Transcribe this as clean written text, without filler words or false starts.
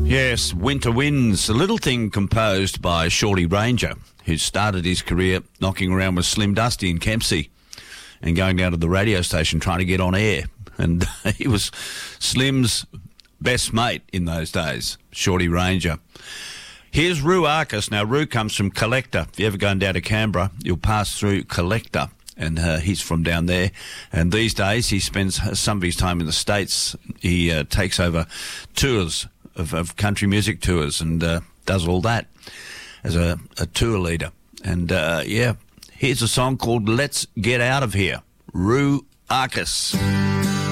Yes, Winter Winds, a little thing composed by Shorty Ranger, who started his career knocking around with Slim Dusty in Kempsey and going down to the radio station trying to get on air. And he was Slim's best mate in those days, Shorty Ranger. Here's Roo Arkus. Now, Roo comes from Collector. If you're ever going down to Canberra, you'll pass through Collector, and he's from down there. And these days, he spends some of his time in the States. He takes over tours of country music tours and does all that as a tour leader. And, here's a song called Let's Get Out of Here. Roo Arkus.